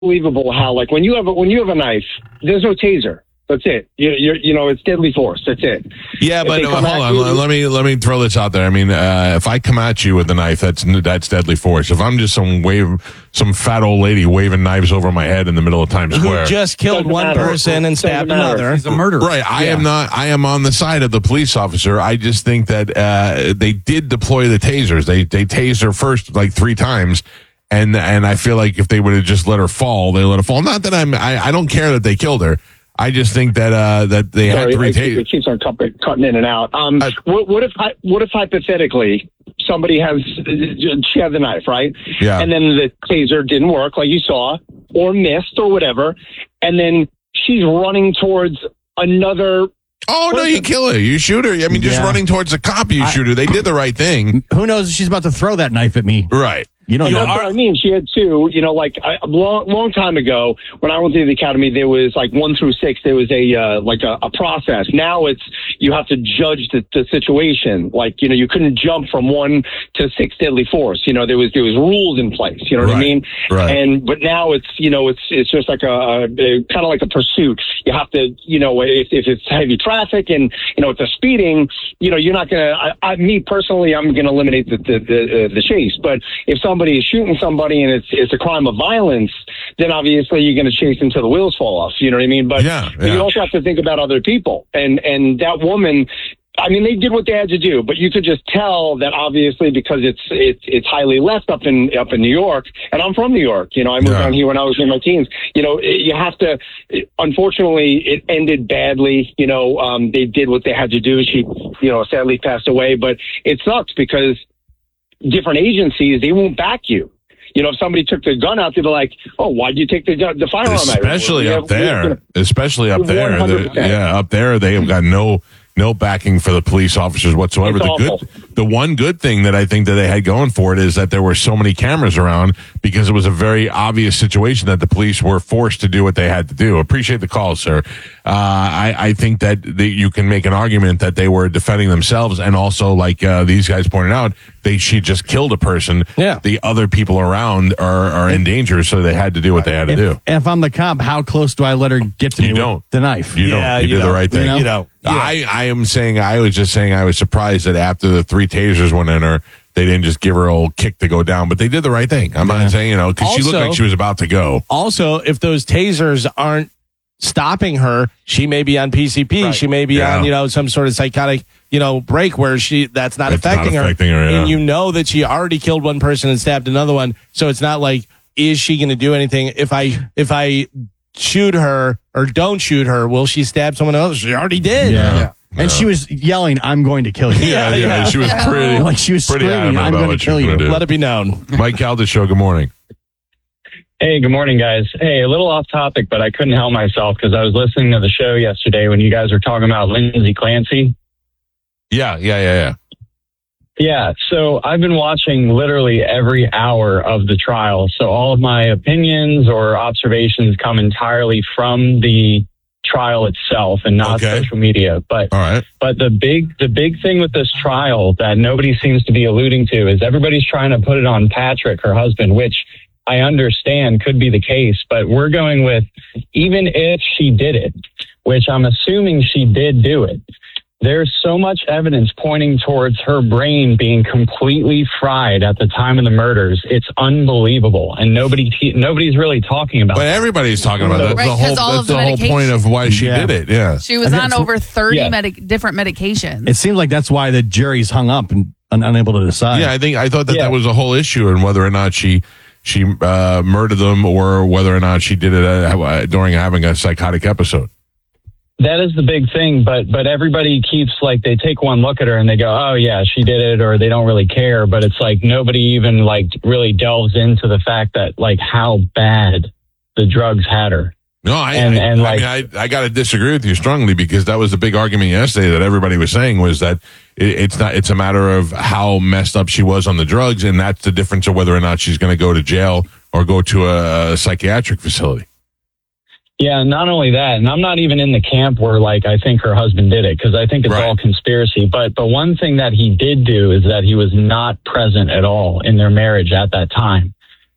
unbelievable how, like, when you have a knife, there's no taser. That's it. It's deadly force. That's it. Yeah, but hold on. Let me throw this out there. I mean, if I come at you with a knife, that's deadly force. If I'm just some fat old lady waving knives over my head in the middle of Times Square, who just killed one person and stabbed another, he's a murderer. Right. I am not. I am on the side of the police officer. I just think that they did deploy the tasers. They tased her first like 3 times. And I feel like if they would have just let her fall, they let her fall. Not that I don't care that they killed her. I just think that they had 3 tasers. It keeps on cutting in and out. What if hypothetically somebody she had the knife, right? Yeah. And then the taser didn't work, like you saw, or missed, or whatever, and then she's running towards another. Oh, no, you kill her. You shoot her. I mean, just running towards the cop, you shoot her. They did the right thing. Who knows if she's about to throw that knife at me? Right. You don't know. That's what I mean. She had 2, like a long time ago when I went to the academy, there was like 1 through 6. There was a process. Now you have to judge the situation. Like, you couldn't jump from 1 to 6 deadly force. There was rules in place. You know what I mean? Right. But now it's just like a kind of like a pursuit. You have to, if it's heavy traffic and, it's a speeding, you're not going to, me personally, I'm going to eliminate the chase. But if somebody is shooting somebody and it's a crime of violence, then obviously you're going to chase until the wheels fall off. You know what I mean? But you also have to think about other people. And that woman, I mean, they did what they had to do, but you could just tell that obviously because it's highly left up in New York, and I'm from New York. I moved down here when I was in my teens. You have to. Unfortunately, it ended badly. They did what they had to do. She, sadly passed away, but it sucks because different agencies, they won't back you. If somebody took the gun out, they'd be like, "Oh, why'd you take the firearm out?" Especially up there. Up there, they have got no backing for the police officers whatsoever. The one good thing that I think that they had going for it is that there were so many cameras around because it was a very obvious situation that the police were forced to do what they had to do. Appreciate the call, sir. I think that you can make an argument that they were defending themselves, and also, like these guys pointed out, she just killed a person. Yeah. The other people around are in danger, so they had to do what they had to do. If I'm the cop, how close do I let her get to me with the knife? You don't. You did the right thing. You know? I was just saying I was surprised that after the 3 tasers went in her, they didn't just give her a old kick to go down, but they did the right thing. I'm not saying, because she looked like she was about to go. Also, if those tasers aren't stopping her, she may be on PCP. Right. She may be on, some sort of psychotic, break where that's not affecting her. And you know that she already killed one person and stabbed another one. So it's not like, is she going to do anything? If I shoot her or don't shoot her, will she stab someone else? She already did. Yeah. And she was yelling, "I'm going to kill you." Yeah. She was pretty, she was screaming, "I'm going to kill you." Let it be known. Mike Calda Show, good morning. Hey, good morning, guys. Hey, a little off topic, but I couldn't help myself because I was listening to the show yesterday when you guys were talking about Lindsay Clancy. Yeah. Yeah, so I've been watching literally every hour of the trial. So all of my opinions or observations come entirely from the trial itself and not social media. But the big thing with this trial that nobody seems to be alluding to is everybody's trying to put it on Patrick, her husband, which I understand could be the case, but we're going with even if she did it, which I'm assuming she did do it. There's so much evidence pointing towards her brain being completely fried at the time of the murders. It's unbelievable, and nobody's really talking about. But everybody's talking about that. That's the whole point of why she did it. Yeah, she was on over 30 different medications. It seems like that's why the jury's hung up and unable to decide. Yeah, I thought that was a whole issue, and whether or not she murdered them or whether or not she did it during having a psychotic episode. That is the big thing, but everybody keeps they take one look at her and they go, "Oh yeah, she did it," or they don't really care. But it's like nobody even really delves into the fact that how bad the drugs had her. No, I got to disagree with you strongly because that was the big argument yesterday that everybody was saying was that it's a matter of how messed up she was on the drugs, and that's the difference of whether or not she's going to go to jail or go to a psychiatric facility. Yeah, not only that, and I'm not even in the camp where I think her husband did it because I think it's all conspiracy. But one thing that he did do is that he was not present at all in their marriage at that time.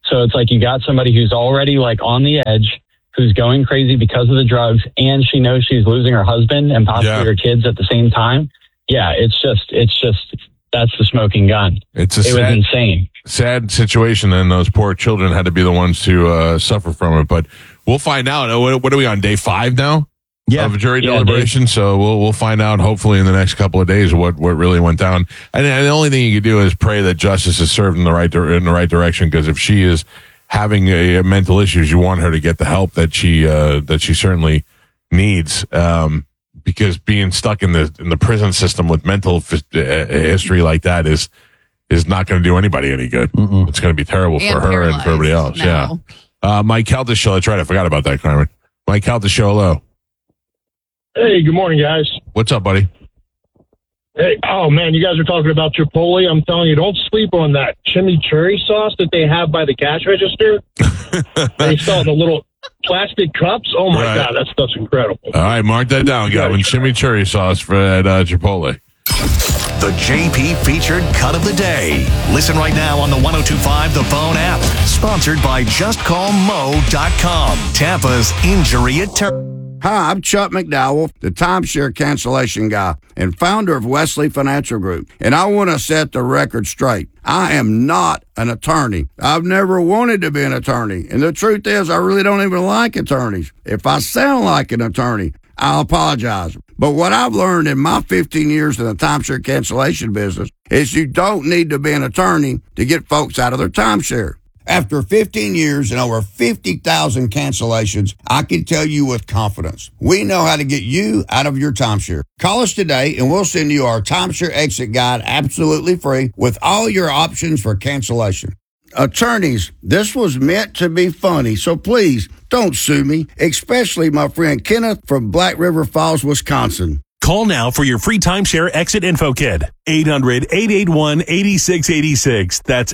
So it's like you got somebody who's already like on the edge, who's going crazy because of the drugs, and she knows she's losing her husband and possibly her kids at the same time. Yeah, it's just that's the smoking gun. It was insane. Sad situation, and those poor children had to be the ones to suffer from it. But we'll find out. What are we on, day 5 now? Yeah, of jury deliberation. So we'll find out hopefully in the next couple of days what really went down. And the only thing you can do is pray that justice is served in the right direction. Because if she is having mental issues, you want her to get the help that she certainly needs. Because being stuck in the prison system with mental history like that is not going to do anybody any good. Mm-mm. It's going to be terrible for her and for everybody else. No. Yeah. Mike Calta show. That's right. I forgot about that, Carmen. Mike Calta show. Hello. Hey, good morning, guys. What's up, buddy? Hey, oh man, you guys are talking about Chipotle. I'm telling you, don't sleep on that chimichurri sauce that they have by the cash register. They sell the little plastic cups. Oh my God, that stuff's incredible. All right, mark that down, Gavin. Chimichurri sauce for at Chipotle. The JP featured cut of the day. Listen right now on the 102.5 The Phone app. Sponsored by JustCallMo.com. Tampa's injury attorney. Hi, I'm Chuck McDowell, the timeshare cancellation guy and founder of Wesley Financial Group. And I want to set the record straight. I am not an attorney. I've never wanted to be an attorney. And the truth is, I really don't even like attorneys. If I sound like an attorney, I'll apologize. But what I've learned in my 15 years in the timeshare cancellation business is you don't need to be an attorney to get folks out of their timeshare. After 15 years and over 50,000 cancellations, I can tell you with confidence, we know how to get you out of your timeshare. Call us today and we'll send you our timeshare exit guide absolutely free with all your options for cancellation. Attorneys, this was meant to be funny, so please don't sue me, especially my friend Kenneth from Black River Falls, Wisconsin. Call now for your free timeshare exit info kit. 800-881-8686. That's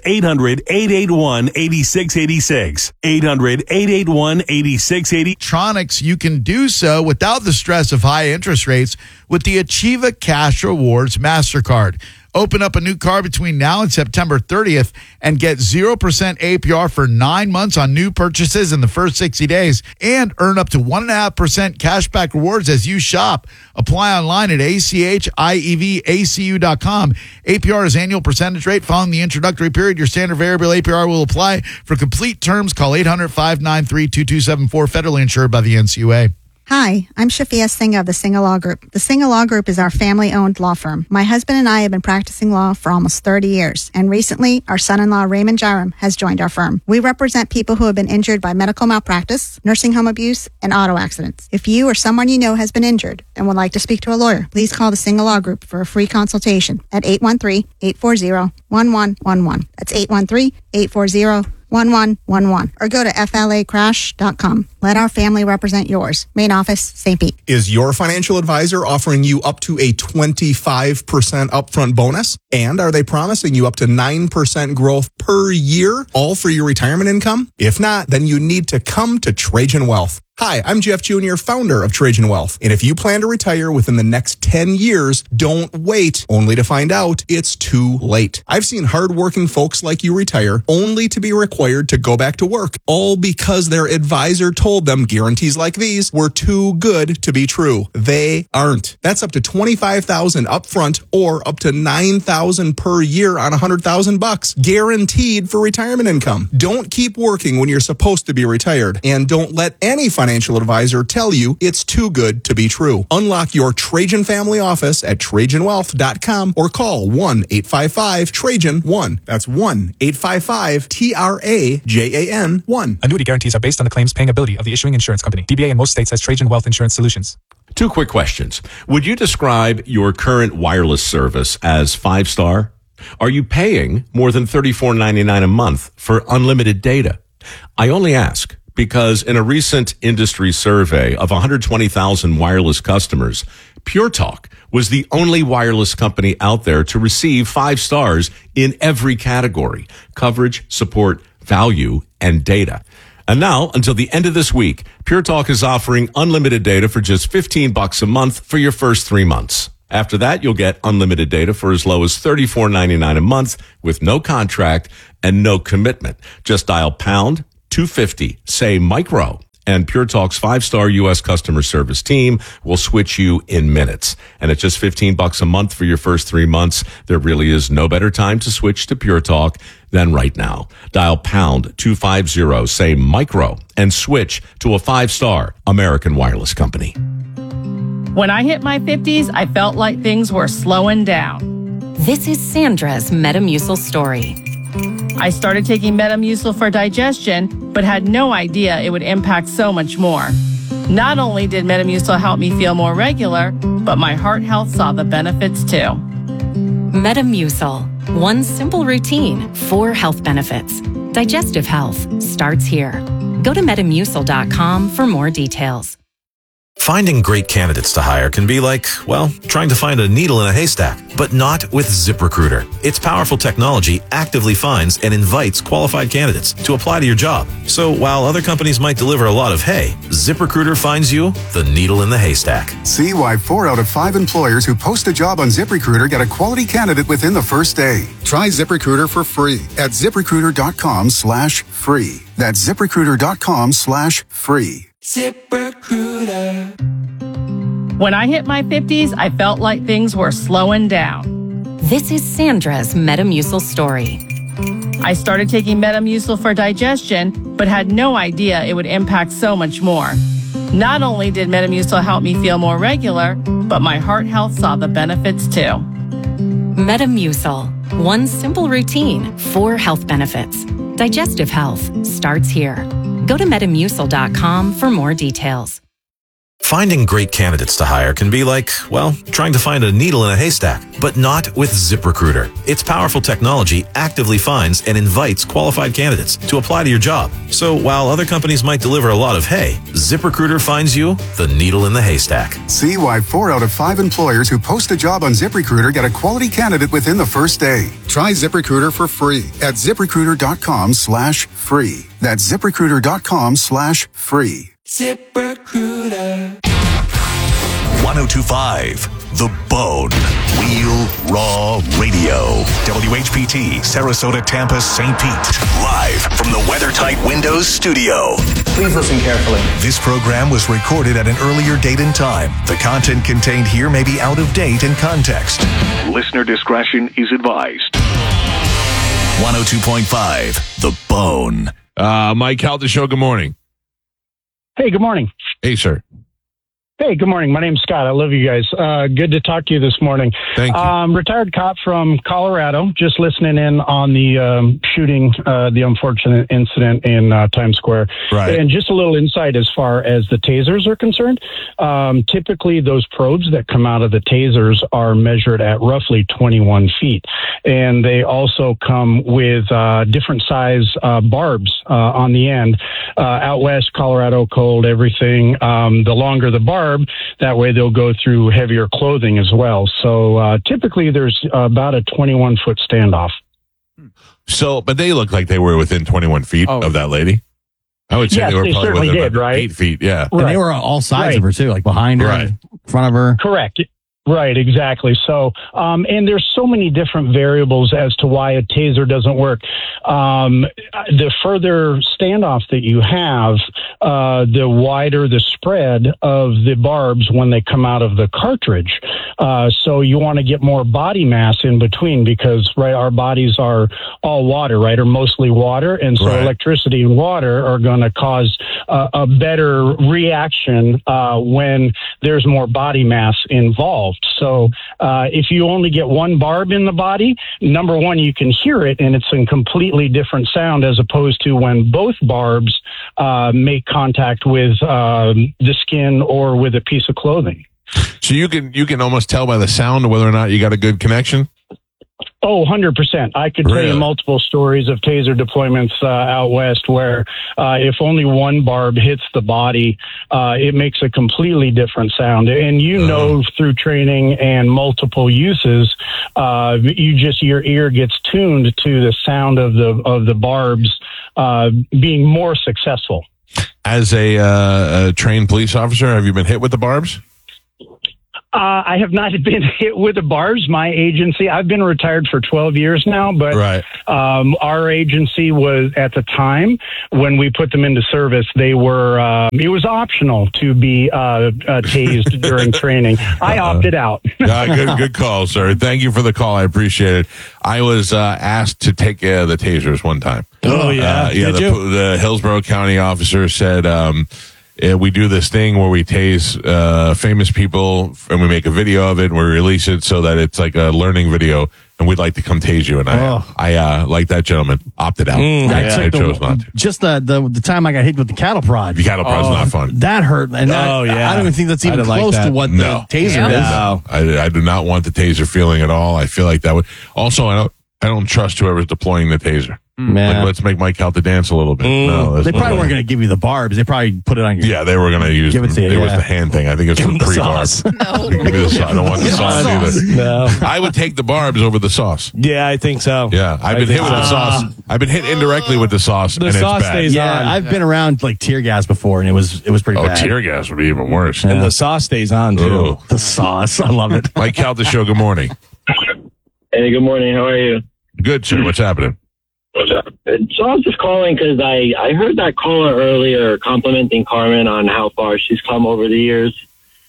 800-881-8686. 800-881-8686. Electronics, you can do so without the stress of high interest rates with the Achieva Cash Rewards MasterCard. Open up a new card between now and September 30th and get 0% APR for 9 months on new purchases in the first 60 days and earn up to 1.5% cashback rewards as you shop. Apply online at ACHIEVACU.com. APR is annual percentage rate. Following the introductory period, your standard variable APR will apply. For complete terms, call 800-593-2274, federally insured by the NCUA. Hi, I'm Shafia Singh of the Singh Law Group. The Singh Law Group is our family-owned law firm. My husband and I have been practicing law for almost 30 years, and recently, our son-in-law, Raymond Jaram, has joined our firm. We represent people who have been injured by medical malpractice, nursing home abuse, and auto accidents. If you or someone you know has been injured and would like to speak to a lawyer, please call the Singh Law Group for a free consultation at 813-840-1111. That's 813-840-1111. 1111 or go to flacrash.com. Let our family represent yours. Main office, St. Pete. Is your financial advisor offering you up to a 25% upfront bonus? And are they promising you up to 9% growth per year, all for your retirement income? If not, then you need to come to Trajan Wealth. Hi, I'm Jeff Jr., founder of Trajan Wealth. And if you plan to retire within the next 10 years, don't wait only to find out it's too late. I've seen hardworking folks like you retire only to be required to go back to work, all because their advisor told them guarantees like these were too good to be true. They aren't. That's up to $25,000 upfront or up to $9,000 per year on $100,000 guaranteed for retirement income. Don't keep working when you're supposed to be retired, and don't let any financial advisor tell you it's too good to be true. Unlock your Trajan family office at TrajanWealth.com or call 1-855-TRAJAN-1. That's 1-855-TRAJAN-1. Annuity guarantees are based on the claims paying ability of the issuing insurance company. DBA in most states has Trajan Wealth Insurance Solutions. 2 quick questions. Would you describe your current wireless service as 5-star? Are you paying more than $34.99 a month for unlimited data? I only ask because in a recent industry survey of 120,000 wireless customers, Pure Talk was the only wireless company out there to receive 5 stars in every category: coverage, support, value, and data. And now, until the end of this week, Pure Talk is offering unlimited data for just $15 a month for your first 3 months. After that, you'll get unlimited data for as low as $34.99 a month with no contract and no commitment. Just dial pound 250, say micro, and Pure Talk's 5-star U.S. customer service team will switch you in minutes. And it's just $15 a month for your first 3 months. There really is no better time to switch to Pure Talk than right now. Dial pound 250, say micro, and switch to a 5-star American wireless company. When I hit my 50s, I felt like things were slowing down. This is Sandra's Metamucil story. I started taking Metamucil for digestion, but had no idea it would impact so much more. Not only did Metamucil help me feel more regular, but my heart health saw the benefits too. Metamucil. One simple routine, 4 health benefits. Digestive health starts here. Go to Metamucil.com for more details. Finding great candidates to hire can be like, well, trying to find a needle in a haystack, but not with ZipRecruiter. Its powerful technology actively finds and invites qualified candidates to apply to your job. So while other companies might deliver a lot of hay, ZipRecruiter finds you the needle in the haystack. See why 4 out of 5 employers who post a job on ZipRecruiter get a quality candidate within the first day. Try ZipRecruiter for free at ZipRecruiter.com/free. That's ZipRecruiter.com/free. ZipRecruiter. When I hit my 50s, I felt like things were slowing down. This is Sandra's Metamucil story. I started taking Metamucil for digestion, but had no idea it would impact so much more. Not only did Metamucil help me feel more regular, but my heart health saw the benefits too. Metamucil. One simple routine, 4 health benefits. Digestive health starts here. Go to Metamucil.com for more details. Finding great candidates to hire can be like, well, trying to find a needle in a haystack, but not with ZipRecruiter. Its powerful technology actively finds and invites qualified candidates to apply to your job. So while other companies might deliver a lot of hay, ZipRecruiter finds you the needle in the haystack. See why 4 out of 5 employers who post a job on ZipRecruiter get a quality candidate within the first day. Try ZipRecruiter for free at ZipRecruiter.com/free. That's ZipRecruiter.com/free. ZipRecruiter. 1025 The Bone. Real Raw Radio. WHPT, Sarasota, Tampa, St. Pete. Live from the WeatherTight Windows studio. Please listen carefully. This program was recorded at an earlier date and time. The content contained here may be out of date and context. Listener discretion is advised. 102.5 The Bone. Mike Halter Show, good morning. Hey, good morning. Hey, sir. Hey, good morning. My name's Scott. I love you guys. Good to talk to you this morning. Thank you. Retired cop from Colorado, just listening in on the shooting, the unfortunate incident in Times Square. Right. And just a little insight as far as the tasers are concerned. Typically, those probes that come out of the tasers are measured at roughly 21 feet. And they also come with different size barbs on the end. Out west, Colorado, cold, everything. The longer the barb, that way they'll go through heavier clothing as well. So typically there's about a 21-foot standoff. So, but they look like they were within 21 feet of that lady. I would say yes, they were probably certainly within did, right? 8 feet. Yeah. And they were on all sides of her too, like behind her, in front of her. Correct. Right, exactly. So, and there's so many different variables as to why a taser doesn't work. The further standoff that you have, the wider the spread of the barbs when they come out of the cartridge. So you want to get more body mass in between because, right, our bodies are all water, right, or mostly water. And so electricity and water are going to cause a better reaction when there's more body mass involved. So if you only get one barb in the body, number one, you can hear it and it's a completely different sound as opposed to when both barbs make contact with the skin or with a piece of clothing. So you can almost tell by the sound whether or not you got a good connection? Oh, 100%. I could tell you multiple stories of taser deployments out west where if only one barb hits the body, it makes a completely different sound. And you know through training and multiple uses, your ear gets tuned to the sound of the barbs being more successful. As a trained police officer, have you been hit with the barbs? I have not been hit with the barbs. My agency, I've been retired for 12 years now, but our agency was, at the time when we put them into service, they were, it was optional to be tased during training. I opted out. Good call, sir. Thank you for the call. I appreciate it. I was asked to take the tasers one time. Oh, yeah. The Hillsborough County officer said, we do this thing where we tase famous people and we make a video of it and we release it so that it's like a learning video, and we'd like to come tase you. And I like that gentleman, opted out. I chose not to. Just the time I got hit with the cattle prod. The cattle prod's not fun. That hurt. And I don't even think that's even close to what the taser is. No. I do not want the taser feeling at all. I feel like that would. Also, I don't trust whoever's deploying the taser. Man. Like, let's make Mike out to dance a little bit. No, they probably weren't going to give you the barbs. They probably put it on your... Yeah, they were going to use it. Was the hand thing. I think it's the pre-barbs. No. Give me the sauce. I don't want the sauce either. No. I would take the barbs over the sauce. Yeah, I think so. Yeah, I've been hit with the sauce. I've been hit indirectly with the sauce, and sauce it's bad. stays on. I've been around like tear gas before, and it was pretty bad. Oh, tear gas would be even worse. And the sauce stays on, too. Ooh. The sauce. I love it. Mike Cal, the show. Good morning. Hey, good morning. How are you? Good, sir. What's happening? What's up? So I was just calling because I heard that caller earlier complimenting Carmen on how far she's come over the years.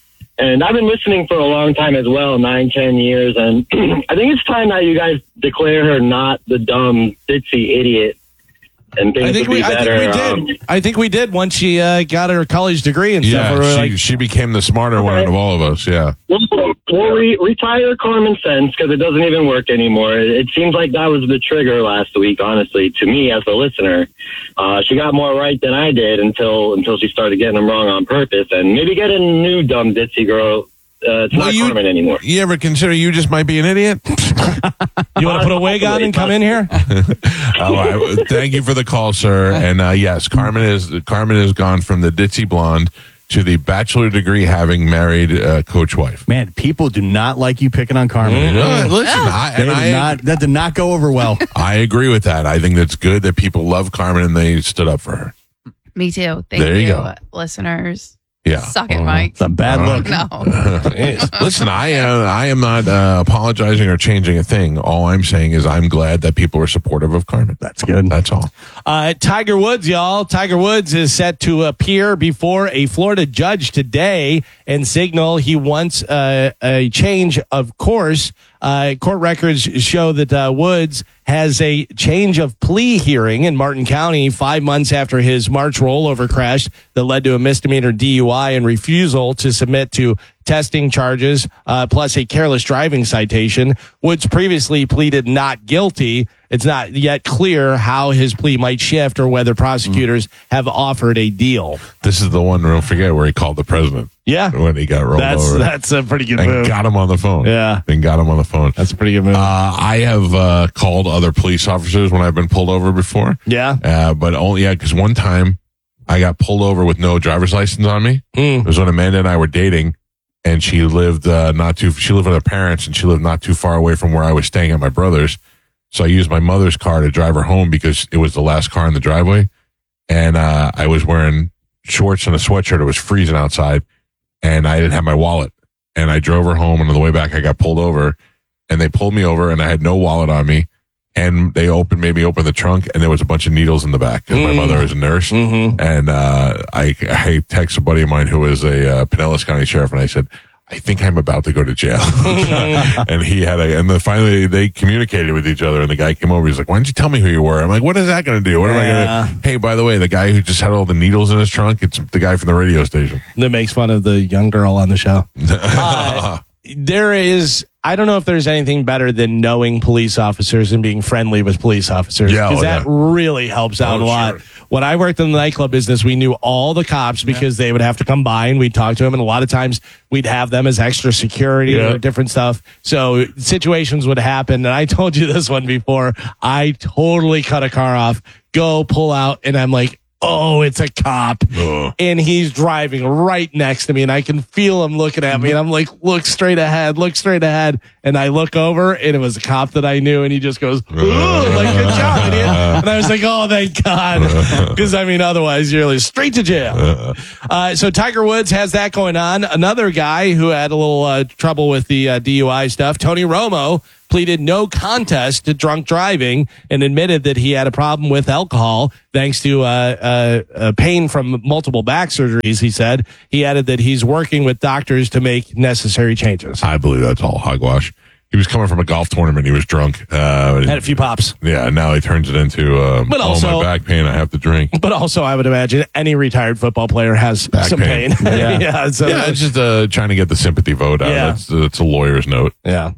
And I've been listening for a long time as well, 9-10 years. And I think it's time that you guys declare her not the dumb, ditzy idiot. And things would be better. I think we did once she got her college degree and stuff. Yeah, she became the smarter one of all of us, yeah. Well, retire common sense because it doesn't even work anymore. It seems like that was the trigger last week, honestly, to me as a listener. She got more right than I did until she started getting them wrong on purpose. And maybe get a new dumb ditzy girl. It's not Carmen anymore. You ever consider you just might be an idiot? You want to put a wig on and come in here? All right. Thank you for the call, sir. And yes, Carmen has gone from the ditzy blonde to the bachelor degree having married coach wife. Man, people do not like you picking on Carmen. Listen, that did not go over well. I agree with that. I think that's good that people love Carmen and they stood up for her. Me too. Thank There you you, go. listeners. Yeah. Suck it, Mike. It's a bad look. No. Listen, I am not apologizing or changing a thing. All I'm saying is I'm glad that people are supportive of Carmen. That's good. That's all. Tiger Woods, y'all. Tiger Woods is set to appear before a Florida judge today and signal he wants a change of course. Court records show that Woods has a change of plea hearing in Martin County 5 months after his March rollover crash that led to a misdemeanor DUI and refusal to submit to testing charges, plus a careless driving citation. Woods previously pleaded not guilty. It's not yet clear how his plea might shift or whether prosecutors have offered a deal. This is the one, don't forget, where he called the president. Yeah. When he got rolled over. That's a pretty good and move. got him on the phone. Yeah. And got him on the phone. That's a pretty good move. I have called other police officers when I've been pulled over before. Yeah. But only, because one time I got pulled over with no driver's license on me. It was when Amanda and I were dating. And she lived she lived with her parents, and she lived not too far away from where I was staying at my brother's. So I used my mother's car to drive her home because it was the last car in the driveway. And I was wearing shorts and a sweatshirt. It was freezing outside, and I didn't have my wallet. And I drove her home, and on the way back, I got pulled over, and they pulled me over, and I had no wallet on me. And they made me open the trunk, and there was a bunch of needles in the back. Because my mother is a nurse, and I texted a buddy of mine who was a Pinellas County sheriff, and I said, "I think I'm about to go to jail." And he had finally they communicated with each other, and the guy came over. He's like, "Why didn't you tell me who you were?" I'm like, "What is that going to do? What am I going to?" Hey, by the way, the guy who just had all the needles in his trunk, it's the guy from the radio station that makes fun of the young girl on the show. I don't know if there's anything better than knowing police officers and being friendly with police officers. Because that really helps out a lot. Sure. When I worked in the nightclub business, we knew all the cops because they would have to come by and we'd talk to them. And a lot of times we'd have them as extra security or different stuff. So situations would happen. And I told you this one before. I totally cut a car off, go pull out. And I'm like, oh, it's a cop. And he's driving right next to me, and I can feel him looking at me, and I'm like, look straight ahead. And I look over, and it was a cop that I knew, and he just goes, ooh, like, good job, idiot. And I was like, oh, thank God. Because, I mean, otherwise, you're like straight to jail. So Tiger Woods has that going on. Another guy who had a little trouble with the DUI stuff, Tony Romo, pleaded no contest to drunk driving and admitted that he had a problem with alcohol thanks to pain from multiple back surgeries, he said. He added that he's working with doctors to make necessary changes. I believe that's all hogwash. He was coming from a golf tournament. He was drunk. Had a few pops. Yeah, now he turns it into, but also, my back pain, I have to drink. But also, I would imagine any retired football player has back some pain. Yeah, so it's just trying to get the sympathy vote out. Yeah. It's a lawyer's note. Yeah.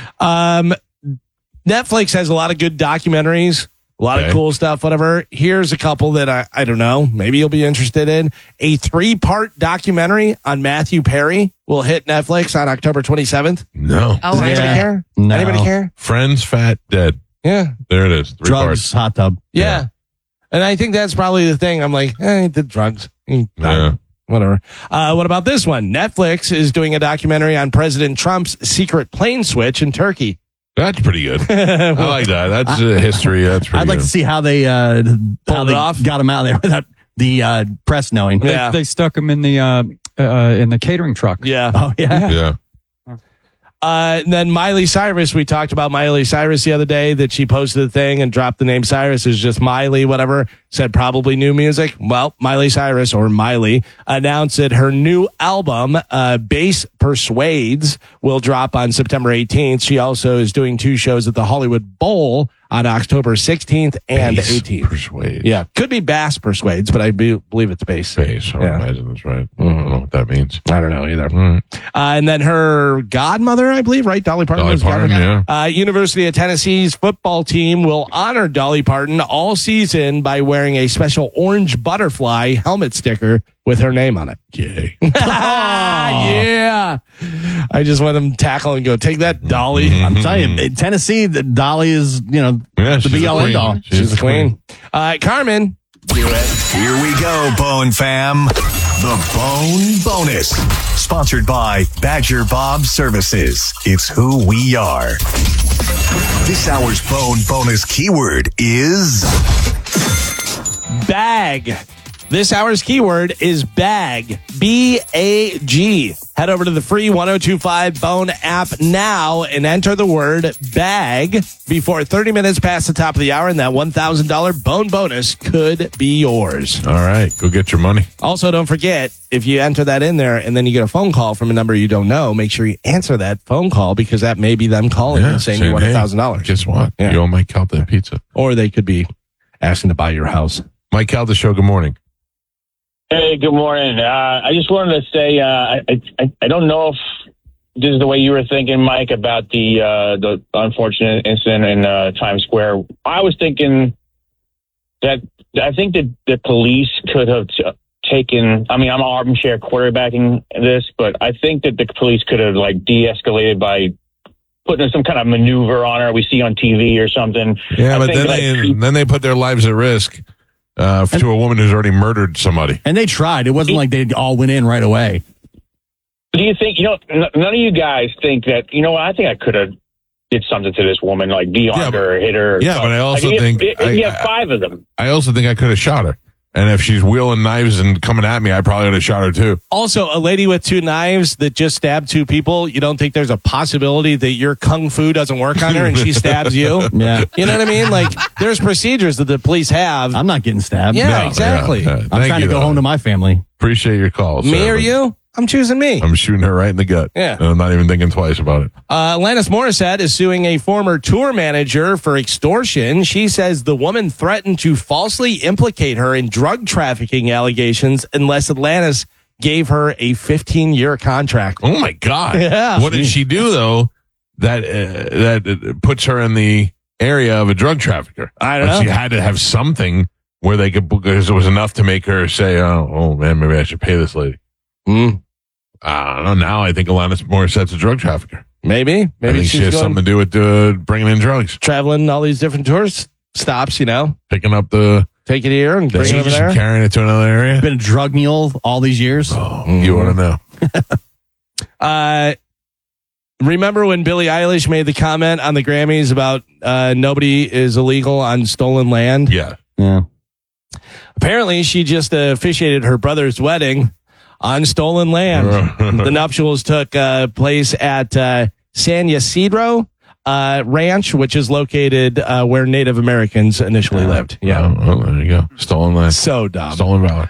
Netflix has a lot of good documentaries, a lot of cool stuff, whatever. Here's a couple that I don't know, maybe you'll be interested in. A 3-part documentary on Matthew Perry will hit Netflix on October 27th. No. Does anybody care? No. Anybody care? Friends, Fat, Dead. Yeah. There it is. 3 drugs, parts. hot tub. Yeah. And I think that's probably the thing. I'm like, he did drugs. Whatever. What about this one? Netflix is doing a documentary on President Trump's secret plane switch in Turkey. That's pretty good. I like that. That's history. That's pretty I'd like good. to see how they pulled it off, got him out of there without the press knowing. Yeah. They stuck him in the catering truck. Yeah. Oh yeah. Yeah. And then Miley Cyrus, we talked about Miley Cyrus the other day, that she posted a thing and dropped the name Cyrus as just Miley, whatever, said probably new music. Well, Miley Cyrus, or Miley, announced that her new album, Bass Persuades, will drop on September 18th. She also is doing 2 shows at the Hollywood Bowl on October 16th and Bass 18th. Persuades. Yeah. Could be Bass Persuades, but I believe it's bass. Bass. I imagine that's right. I don't know what that means. I don't know either. And then her godmother, I believe, right? Dolly Parton. Dolly Parton, yeah. University of Tennessee's football team will honor Dolly Parton all season by wearing a special orange butterfly helmet sticker with her name on it. Yay. Yeah. I just want them to tackle and go, take that, Dolly. I'm telling you, Tennessee, Dolly is, the be-all end-all. She's the queen. Carmen. Do it. Here we go, Bone Fam. The Bone Bonus. Sponsored by Badger Bob Services. It's who we are. This hour's Bone Bonus keyword is bag. This hour's keyword is bag. B-A-G. Head over to the free 1025 Bone app now and enter the word bag before 30 minutes past the top of the hour, and that $1,000 Bone bonus could be yours. All right. Go get your money. Also, don't forget, if you enter that in there and then you get a phone call from a number you don't know, make sure you answer that phone call, because that may be them calling and saying you want $1,000. Guess what? You owe Mike Cal that pizza. Or they could be asking to buy your house. Mike Cal, the show, good morning. Hey, good morning. I just wanted to say I don't know if this is the way you were thinking, Mike, about the unfortunate incident in Times Square. I was thinking that I think that the police could have taken. I mean, I'm armchair quarterbacking this, but I think that the police could have de-escalated by putting some kind of maneuver on her we see on TV or something. Yeah, but then they put their lives at risk. To a woman who's already murdered somebody. And they tried. It wasn't like they all went in right away. Do you think, none of you guys think that, I think I could have did something to this woman, like be on her or hit her. Yeah, but I also think... You have 5 of them. I also think I could have shot her. And if she's wheeling knives and coming at me, I probably would have shot her too. Also, a lady with 2 knives that just stabbed 2 people, you don't think there's a possibility that your kung fu doesn't work on her and she stabs you? Yeah. You know what I mean? Like, there's procedures that the police have. I'm not getting stabbed. Yeah, no, exactly. I'm trying to go home to my family. Appreciate your call. Me or you? I'm choosing me. I'm shooting her right in the gut. Yeah. And I'm not even thinking twice about it. Alanis Morissette is suing a former tour manager for extortion. She says the woman threatened to falsely implicate her in drug trafficking allegations unless Alanis gave her a 15-year contract. Oh, my God. Yeah. What did she do, though, that puts her in the area of a drug trafficker? I don't know. She had to have something where they could, because it was enough to make her say, oh man, maybe I should pay this lady. I don't know. Now I think Alanis Morissette's a drug trafficker. Maybe I think she has something to do with bringing in drugs. Traveling all these different tourist stops, Picking up the take it here and bring Is it he over just there? carrying it to another area? Been a drug mule all these years. Oh, you want to know? Remember when Billie Eilish made the comment on the Grammys about nobody is illegal on stolen land? Yeah. Apparently, she just officiated her brother's wedding on stolen land. The nuptials took place at San Ysidro Ranch, which is located where Native Americans initially lived. Yeah. Oh, there you go. Stolen land. So dumb. Stolen valor.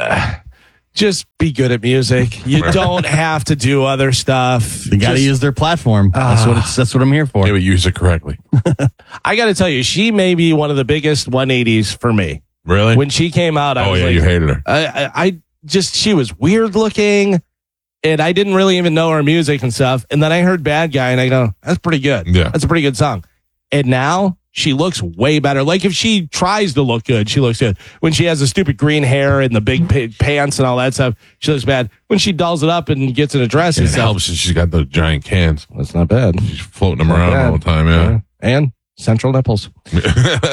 Just be good at music. You don't have to do other stuff. You got to use their platform. That's what I'm here for. Yeah, but use it correctly. I got to tell you, she may be one of the biggest 180s for me. Really? When she came out, I was like, you hated her. She was weird looking, and I didn't really even know her music and stuff. And then I heard Bad Guy, and I go, that's pretty good. Yeah. That's a pretty good song. And now she looks way better. Like if she tries to look good, she looks good. When she has the stupid green hair and the big pants and all that stuff, she looks bad. When she dolls it up and gets in a dress and it stuff. helps that she's got those giant cans. That's not bad. She's floating them around all the time, yeah. And central nipples. Ben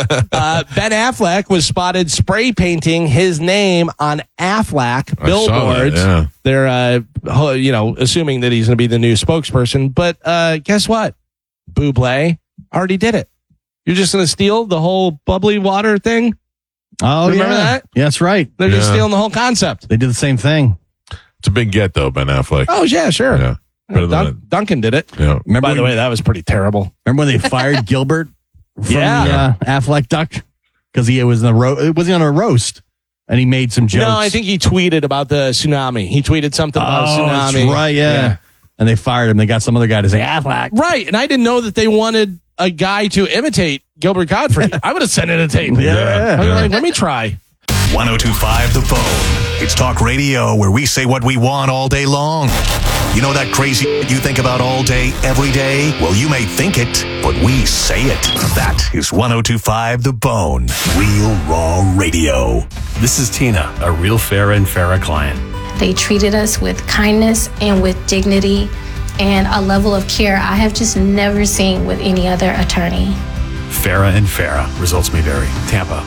Affleck was spotted spray painting his name on Affleck billboards. That, yeah. They're, assuming that he's going to be the new spokesperson. But guess what? Bublé already did it. You're just going to steal the whole bubbly water thing? Oh, remember that? Yeah, that's right. They're just stealing the whole concept. They did the same thing. It's a big get, though, Ben Affleck. Oh, yeah, sure. Yeah. Duncan did it. Yeah. By the way, that was pretty terrible. Remember when they fired Gilbert from Yeah. the Affleck duck? Because he was was he on a roast? And he made some jokes. No, I think he tweeted about the tsunami. He tweeted something about a tsunami. That's right, yeah. And they fired him. They got some other guy to say Affleck. Right, and I didn't know that they wanted a guy to imitate Gilbert Gottfried. I would have sent in a tape. I was like, let me try. 102.5 The Bone. It's talk radio where we say what we want all day long. You know that crazy you think about all day, every day? Well, you may think it, but we say it. That is 102.5 The Bone. Real Raw Radio. This is Tina, a real Farrah and Farrah client. They treated us with kindness and with dignity and a level of care I have just never seen with any other attorney. Farrah and Farrah. Results may vary. Tampa.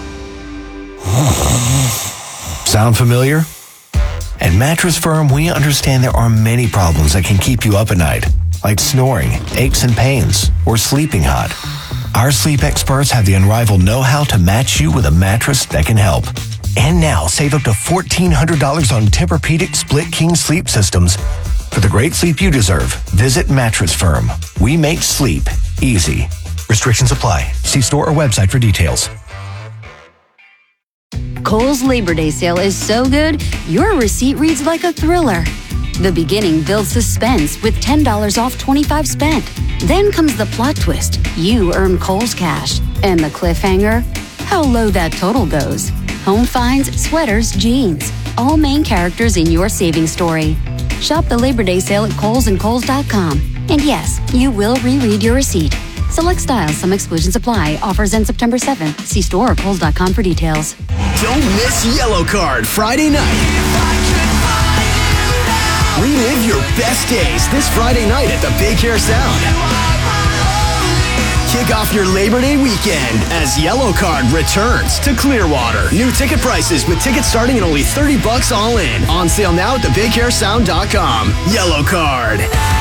Sound familiar? At Mattress Firm, we understand there are many problems that can keep you up at night, like snoring, aches and pains, or sleeping hot. Our sleep experts have the unrivaled know-how to match you with a mattress that can help. And now, save up to $1,400 on Tempur-Pedic Split King sleep systems. For the great sleep you deserve, visit Mattress Firm. We make sleep easy. Restrictions apply. See store or website for details. Kohl's Labor Day sale is so good, your receipt reads like a thriller. The beginning builds suspense with $10 off 25 spent. Then comes the plot twist. You earn Kohl's cash. And the cliffhanger? How low that total goes. Home finds, sweaters, jeans. All main characters in your savings story. Shop the Labor Day sale at Kohl's and Kohl's.com. And yes, you will reread your receipt. Select styles, some exclusions apply. Offers end September 7th. See store or Kohl's.com for details. Don't miss Yellow Card Friday night. Relive your best days this Friday night at the Big Hair Sound. Kick off your Labor Day weekend as Yellow Card returns to Clearwater. New ticket prices with tickets starting at only $30 all in. On sale now at thebighairsound.com. Yellow Card.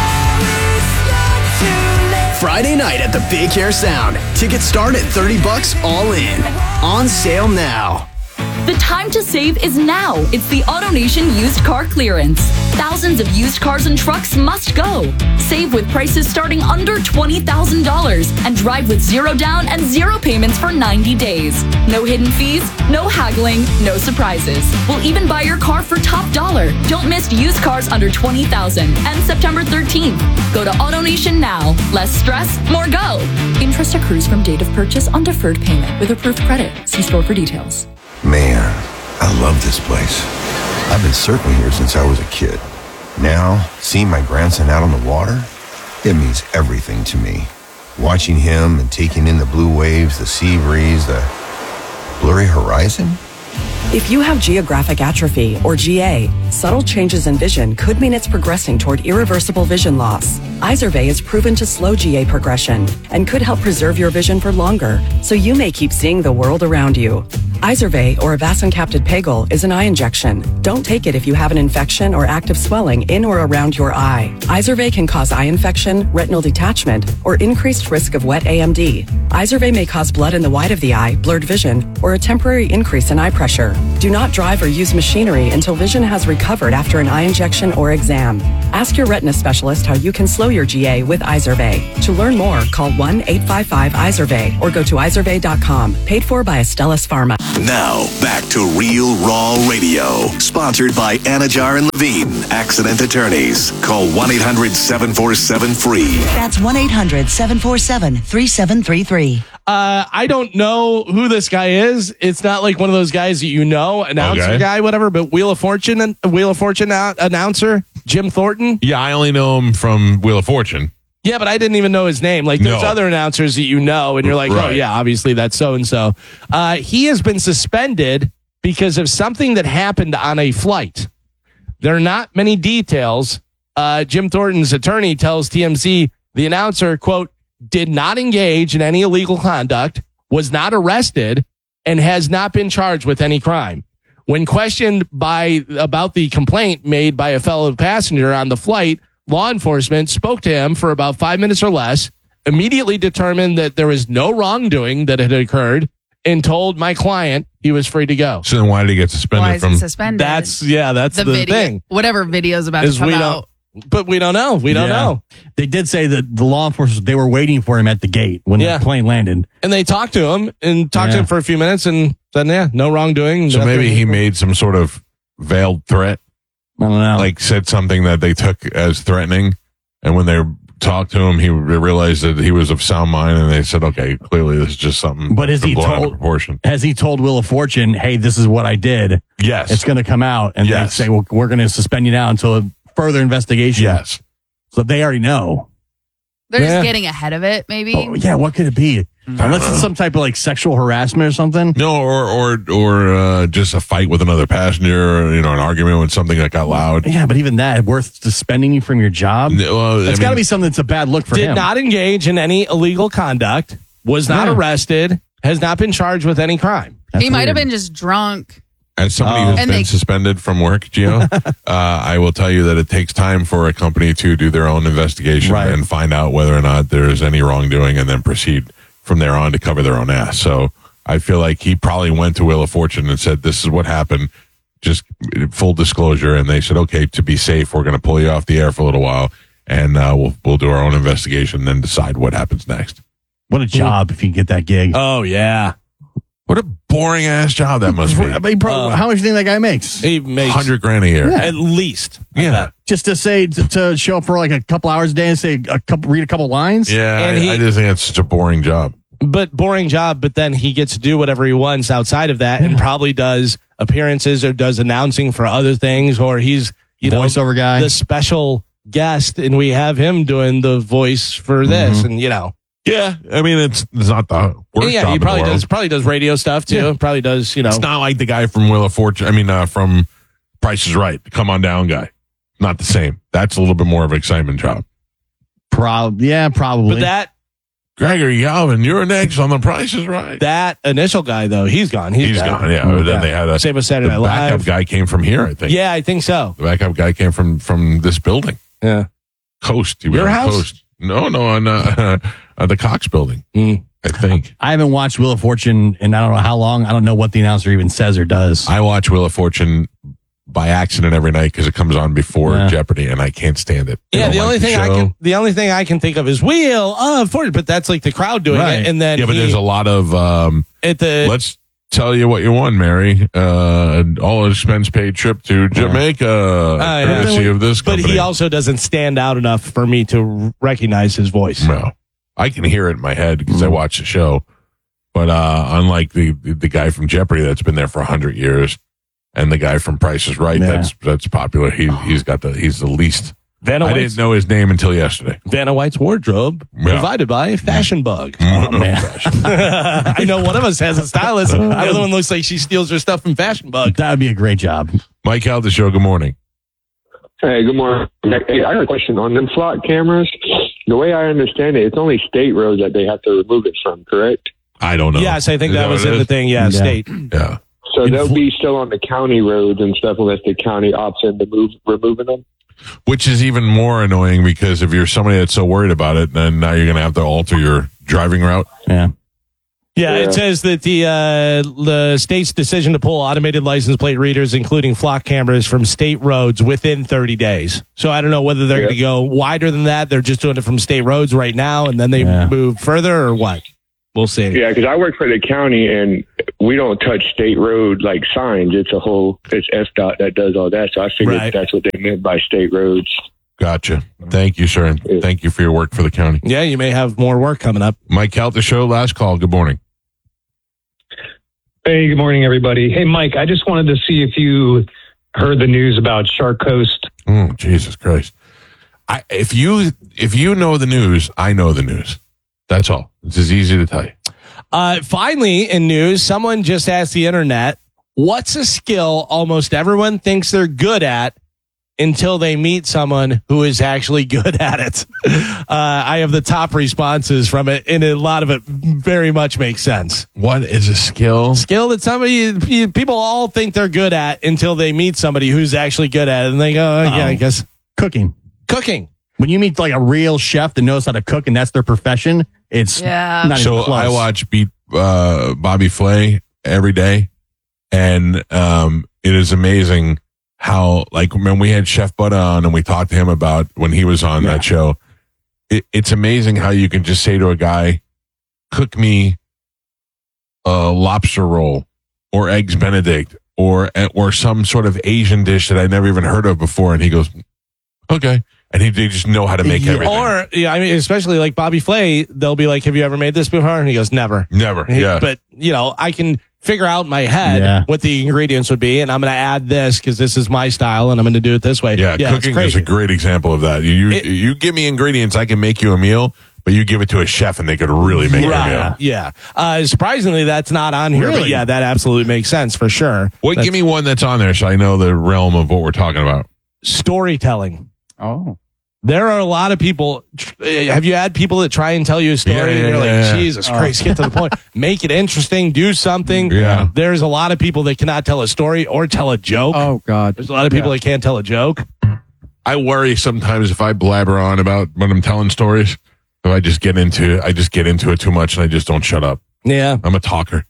Friday night at the Big Hair Sound. Tickets start at $30 all in. On sale now. The time to save is now. It's the AutoNation used car clearance. Thousands of used cars and trucks must go. Save with prices starting under $20,000 and drive with zero down and zero payments for 90 days. No hidden fees, no haggling, no surprises. We'll even buy your car for top dollar. Don't miss used cars under $20,000 and September 13th. Go to AutoNation now. Less stress, more go. Interest accrues from date of purchase on deferred payment with approved credit. See store for details. Man, I love this place. I've been surfing here since I was a kid. Now, seeing my grandson out on the water, it means everything to me. Watching him and taking in the blue waves, the sea breeze, the blurry horizon. If you have geographic atrophy, or GA, subtle changes in vision could mean it's progressing toward irreversible vision loss. Izervay is proven to slow GA progression and could help preserve your vision for longer, so you may keep seeing the world around you. Izervay, or avacincaptad pegol, is an eye injection. Don't take it if you have an infection or active swelling in or around your eye. Izervay can cause eye infection, retinal detachment, or increased risk of wet AMD. Izervay may cause blood in the white of the eye, blurred vision, or a temporary increase in eye pressure. Do not drive or use machinery until vision has recovered after an eye injection or exam. Ask your retina specialist how you can slow your GA with Izervay. To learn more, call 1-855-IZERVAY or go to izervay.com. Paid for by Astellas Pharma. Now, back to Real Raw Radio. Sponsored by Anajar and Levine, Accident Attorneys. Call 1-800-747-FREE. That's 1-800-747-3733. I don't know who this guy is. It's not like one of those guys that you know, announcer guy, whatever, but Wheel of Fortune announcer, Jim Thornton. Yeah, I only know him from Wheel of Fortune. Yeah, but I didn't even know his name. Like, there's other announcers that you know, and you're like, oh, yeah, obviously that's so-and-so. He has been suspended because of something that happened on a flight. There are not many details. Jim Thornton's attorney tells TMZ the announcer, quote, did not engage in any illegal conduct, was not arrested, and has not been charged with any crime. When questioned about the complaint made by a fellow passenger on the flight, law enforcement spoke to him for about 5 minutes or less, immediately determined that there was no wrongdoing that had occurred, and told my client he was free to go. So then why did he get suspended? Why is he suspended? That's the video, thing. Whatever video's about to come out. But we don't know. We don't know. They did say that the law enforcement, they were waiting for him at the gate when the plane landed. And they talked to him to him for a few minutes and said, no wrongdoing. So maybe he made some sort of veiled threat. I don't know. Like said something that they took as threatening. And when they talked to him, he realized that he was of sound mind, and they said, okay, clearly this is just something. But has he told Wheel of Fortune, hey, this is what I did? Yes. It's going to come out. And they say, well, we're going to suspend you now until further investigation. Yes. So they already know. They're just getting ahead of it, maybe. Oh, yeah, what could it be? Unless it's some type of like sexual harassment or something. No, or just a fight with another passenger, or, an argument with something that got loud. Yeah, but even that, worth suspending you from your job? Well, it's got to be something that's a bad look for him. Did not engage in any illegal conduct, was not arrested, has not been charged with any crime. He might have been just drunk. As somebody who's been suspended from work, Gio, I will tell you that it takes time for a company to do their own investigation and find out whether or not there is any wrongdoing, and then proceed from there on to cover their own ass. So I feel like he probably went to Wheel of Fortune and said, this is what happened, just full disclosure. And they said, okay, to be safe, we're going to pull you off the air for a little while, and we'll do our own investigation and then decide what happens next. What a job if you get that gig. Oh, yeah. What a boring ass job that must be. I mean, how much do you think that guy makes? He makes $100,000 a year. Yeah. At least. Yeah. Just to say, to show up for like a couple hours a day and say read a couple lines. Yeah. I just think it's such a boring job. But then he gets to do whatever he wants outside of that, and probably does appearances or does announcing for other things, or he's, voiceover guy, the special guest, and we have him doing the voice for this, and Yeah, I mean it's not the worst job he in the world. probably does radio stuff too. Yeah. Probably does, It's not like the guy from Wheel of Fortune. I mean, from Price is Right, the Come On Down guy. Not the same. That's a little bit more of an excitement job. Probably. But that Gregory Galvin, you're next on The Price is Right. That initial guy though, he's gone. He's gone. Yeah. But then they had same with Saturday Night the backup Live. guy came from here, I think. Yeah, I think so. The backup guy came from this building. Yeah. Coast. Your house? Coast. No, on the Cox building. I think. I haven't watched Wheel of Fortune in I don't know how long. I don't know what the announcer even says or does. I watch Wheel of Fortune by accident every night because it comes on before Jeopardy, and I can't stand it. Yeah, the only thing I can think of is Wheel of Fortune, but that's like the crowd doing it, and then but there's a lot of let's tell you what you won, Mary. All expense paid trip to Jamaica, courtesy of this company. But he also doesn't stand out enough for me to recognize his voice. No, I can hear it in my head because I watch the show. But unlike the guy from Jeopardy that's been there for 100 years, and the guy from Price is Right that's popular, he's the least. I didn't know his name until yesterday. Vanna White's wardrobe provided by Fashion Bug. Oh man, I know one of us has a stylist. The other one looks like she steals her stuff from Fashion Bug. That would be a great job. Mike Howell, the show. Good morning. Hey, good morning. Hey, I got a question on them flock cameras. The way I understand it, it's only state roads that they have to remove it from, correct? I don't know. Yes, I think that was in the thing. Yeah, state. Yeah. So they'll be still on the county roads and stuff unless the county opts in to removing them. Which is even more annoying because if you're somebody that's so worried about it, then now you're going to have to alter your driving route. Yeah, it says that the state's decision to pull automated license plate readers, including flock cameras, from state roads within 30 days. So I don't know whether they're going to go wider than that. They're just doing it from state roads right now, and then they move further, or what? We'll see. Yeah, because I work for the county, and we don't touch state road like signs. It's FDOT that does all that. So I figured that's what they meant by state roads. Gotcha. Thank you, sir. And thank you for your work for the county. Yeah, you may have more work coming up. Mike Helt, the show, last call. Good morning. Hey, good morning, everybody. Hey, Mike, I just wanted to see if you heard the news about Shark Coast. Oh, Jesus Christ. If you know the news, I know the news. That's all. It's as easy to tell you. Finally, in news, someone just asked the internet, what's a skill almost everyone thinks they're good at until they meet someone who is actually good at it? I have the top responses from it, and a lot of it very much makes sense. What is a skill? Skill that people all think they're good at until they meet somebody who's actually good at it, and they go, yeah, I guess. Cooking. When you meet like a real chef that knows how to cook and that's their profession, it's not even so close. I watch Bobby Flay every day, and it is amazing how, like, when we had Chef Buddha on and we talked to him about when he was on that show, it's amazing how you can just say to a guy, cook me a lobster roll or eggs Benedict or some sort of Asian dish that I never even heard of before, and he goes, okay. And they just know how to make everything. Or, I mean, especially like Bobby Flay, they'll be like, have you ever made this before? And he goes, never. But, I can figure out in my head what the ingredients would be, and I'm going to add this because this is my style, and I'm going to do it this way. Yeah, cooking is a great example of that. You give me ingredients, I can make you a meal, but you give it to a chef, and they could really make you a meal. Yeah. Surprisingly, that's not on here, but yeah, that absolutely makes sense for sure. Give me one that's on there so I know the realm of what we're talking about. Storytelling. Oh. There are a lot of people. Have you had people that try and tell you a story and you're like, Jesus Christ, get to the point. Make it interesting. Do something. Yeah. There's a lot of people that cannot tell a story or tell a joke. Oh, God. There's a lot of people that can't tell a joke. I worry sometimes if I blabber on about when I'm telling stories, if I just get into it too much and I just don't shut up. Yeah. I'm a talker.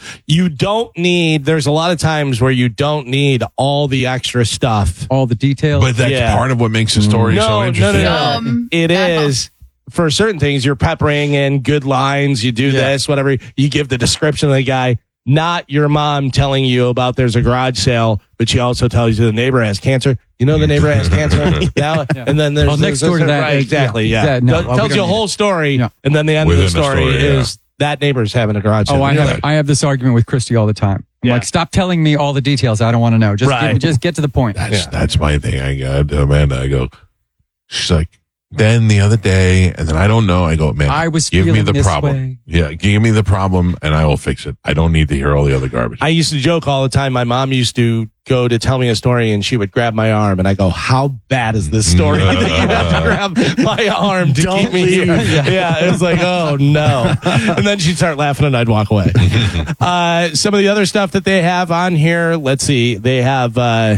There's a lot of times where you don't need all the extra stuff. All the details. But that's part of what makes the story so interesting. No. It is. For certain things, you're peppering in good lines. You do this, whatever. You give the description of the guy. Not your mom telling you about there's a garage sale, but she also tells you the neighbor has cancer. You know the neighbor has cancer? And then there's next door to that. Right, exactly, yeah. Tells you a whole story, and then the end of the story is that neighbor's having a garage sale. I have this argument with Christy all the time. I'm like, stop telling me all the details. I don't want to know. Just get to the point. That's my thing. I go to Amanda. I go, she's like, then the other day, and then I don't know. I go, man, give me the problem. Way. Yeah, give me the problem, and I will fix it. I don't need to hear all the other garbage. I used to joke all the time. My mom used to go to tell me a story, and she would grab my arm, and I go, how bad is this story that you have to grab my arm to keep me here? Yeah, it was like, oh, no. And then she'd start laughing, and I'd walk away. Some of the other stuff that they have on here, let's see. They have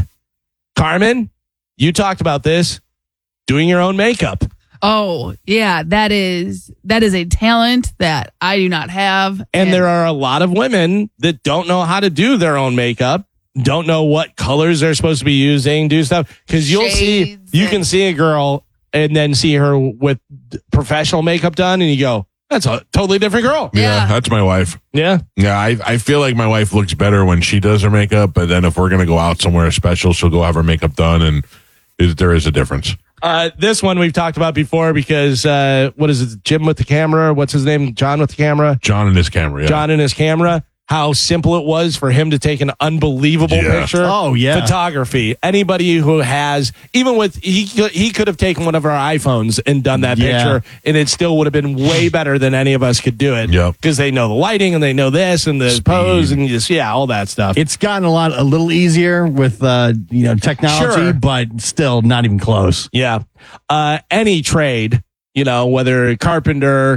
Carmen, you talked about this. Doing your own makeup. Oh, yeah. That is a talent that I do not have. And there are a lot of women that don't know how to do their own makeup, don't know what colors they're supposed to be using, do stuff. Because you can see a girl and then see her with professional makeup done, and you go, that's a totally different girl. Yeah, that's my wife. Yeah. Yeah, I feel like my wife looks better when she does her makeup, but then if we're going to go out somewhere special, she'll go have her makeup done, and there is a difference. This one we've talked about before because, what is it, Jim with the camera? What's his name? John with the camera? John and his camera, yeah. John and his camera. How simple it was for him to take an unbelievable picture. Oh, yeah. Photography. Anybody who has, even with, he could have taken one of our iPhones and done that picture, and it still would have been way better than any of us could do it. Yep. Because they know the lighting and they know this and the pose and just, all that stuff. It's gotten a little easier with, technology, but still not even close. Yeah. Any trade, whether carpenter,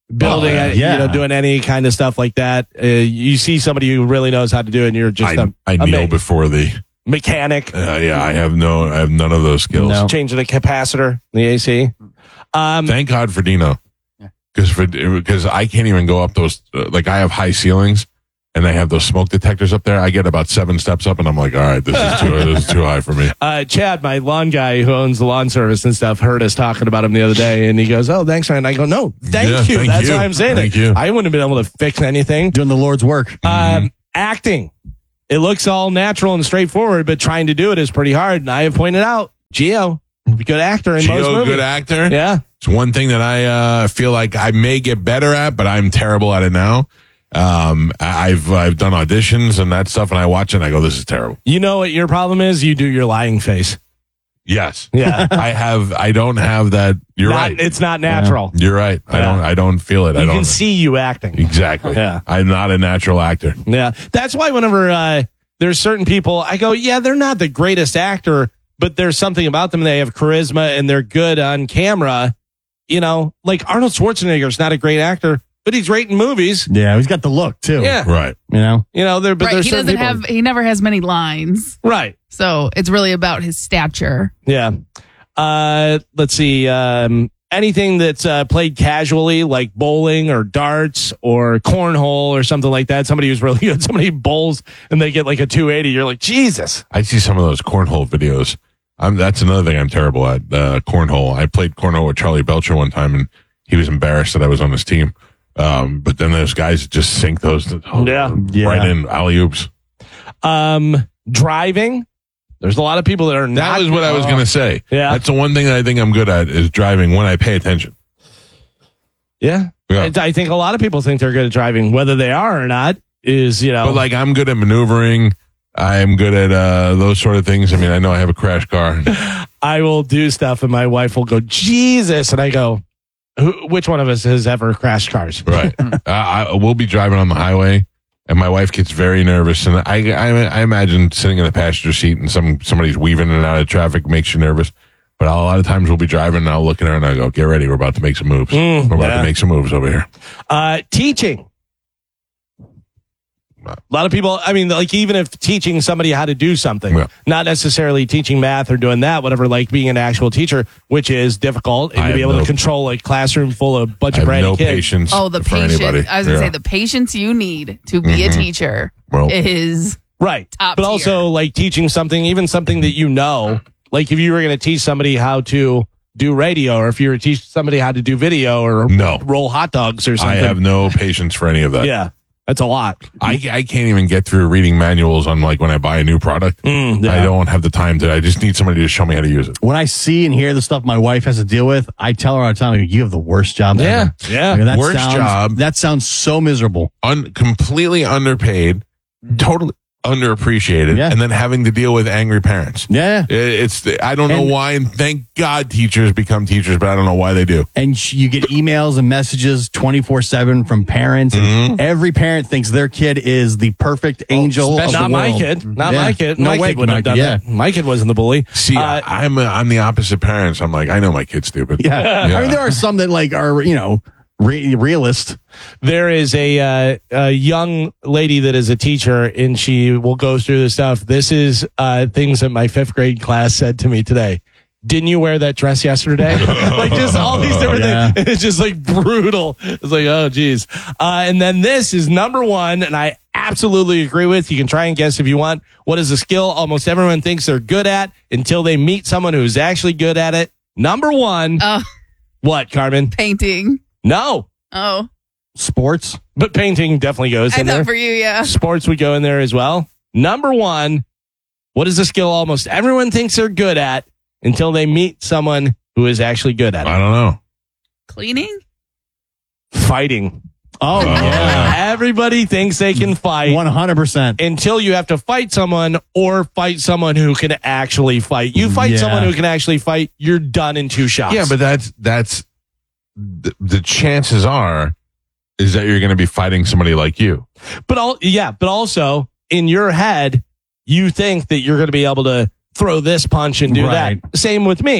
building, doing any kind of stuff like that. You see somebody who really knows how to do it, and you're just I kneel before the mechanic. I have none of those skills. No. Changing the capacitor, the AC. Thank God for Dino, because I can't even go up those. Like I have high ceilings, and they have those smoke detectors up there. I get about 7 steps up, and I'm like, all right, this is too high for me. Chad, my lawn guy who owns the lawn service and stuff, heard us talking about him the other day, and he goes, "Oh, thanks, man." And I go, "No, thank you. That's why I'm saying it. You. I wouldn't have been able to fix anything. Doing the Lord's work. Acting. It looks all natural and straightforward, but trying to do it is pretty hard. And I have pointed out, Gio, good actor in most movies. Good actor. Yeah. It's one thing that I feel like I may get better at, but I'm terrible at it now. I've done auditions and that stuff, and I watch it and I go, this is terrible. You know what your problem is? You do your lying face. Yes. Yeah. I don't have that. You're right. It's not natural. Yeah. You're right. Yeah. I don't feel it. You can see you acting. Exactly. Yeah. I'm not a natural actor. Yeah. That's why whenever there's certain people, I go, yeah, they're not the greatest actor, but there's something about them. They have charisma and they're good on camera. You know, like Arnold Schwarzenegger's not a great actor, but he's great in movies. Yeah, he's got the look too. Yeah. Right. You know, but right. There's He doesn't have. He never has many lines. Right. So it's really about his stature. Yeah. Let's see. Anything that's played casually, like bowling or darts or cornhole or something like that. Somebody who's really good. Somebody bowls and they get like a 280. You're like, Jesus. I see some of those cornhole videos. That's another thing I'm terrible at. Cornhole. I played cornhole with Charlie Belcher one time, and he was embarrassed that I was on his team. But then those guys just sink those right in alley-oops. Driving. There's a lot of people that are not. That was what I was going to say. Yeah. That's the one thing that I think I'm good at is driving when I pay attention. Yeah. I think a lot of people think they're good at driving. Whether they are or not is, But like I'm good at maneuvering. I'm good at those sort of things. I mean, I know I have a crash car. I will do stuff and my wife will go, Jesus. And I go, which one of us has ever crashed cars? Right. We'll be driving on the highway. And my wife gets very nervous, and I imagine sitting in the passenger seat and somebody's weaving in and out of traffic makes you nervous. But a lot of times we'll be driving, and I'll look at her and I go, "Get ready, we're about to make some moves. We're about to make some moves over here." Teaching. A lot of people. I mean, like even if teaching somebody how to do something, not necessarily teaching math or doing that, whatever. Like being an actual teacher, which is difficult, and to be able to control a classroom full of a bunch of bratty kids. Patience. Oh, the patience! I was gonna say the patience you need to be a teacher is right. Top but tier. also like teaching something, even something that you know, like if you were going to teach somebody how to do radio, or if you were to teach somebody how to do video, or roll hot dogs or something. I have no patience for any of that. Yeah. That's a lot. I can't even get through reading manuals on like when I buy a new product. I don't have the time to. I just need somebody to show me how to use it. When I see and hear the stuff my wife has to deal with, I tell her all the time, "You have the worst job ever." Yeah. Like, Worst job. That sounds so miserable. Completely underpaid, totally underappreciated, and then having to deal with angry parents. Yeah. I don't know why, and thank God teachers become teachers, but I don't know why they do. And you get emails and messages 24/7 from parents. And every parent thinks their kid is the perfect angel of the world. Not my kid. My kid. No My way kid wouldn't have done that. My kid wasn't the bully. See, I'm the opposite parents. I'm like, I know my kid's stupid. Yeah. I mean, there are some that like are, realist. There is a young lady that is a teacher, and she will go through the stuff. This is things that my 5th grade class said to me today. Didn't you wear that dress yesterday? Like just all these different things. It's just like brutal. It's like, oh, geez. And then this is number 1, and I absolutely agree with. You can try and guess if you want. What is a skill almost everyone thinks they're good at until they meet someone who's actually good at it? Number 1. What, Carmen? Painting. No. Oh. Sports. But painting definitely goes in there. For you, yeah. Sports would go in there as well. Number 1, what is a skill almost everyone thinks they're good at until they meet someone who is actually good at it? I don't know. Cleaning? Fighting. Oh, yeah. Everybody thinks they can fight. 100%. Until you have to fight someone or fight someone who can actually fight. You fight someone who can actually fight, you're done in 2 shots. Yeah, but that's the chances are is that you're going to be fighting somebody like you. But also in your head, you think that you're going to be able to throw this punch and do that. Same with me.